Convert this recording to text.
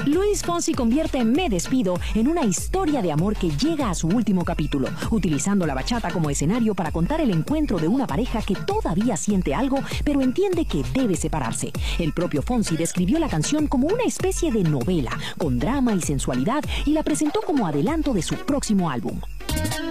Luis Fonsi convierte Me Despido en una historia de amor que llega a su último capítulo, utilizando la bachata como escenario para contar el encuentro de una pareja que todavía siente algo, pero entiende que debe separarse. El propio Fonsi describió la canción como una especie de novela, con drama y sensualidad, y la presentó como adelanto de su próximo álbum.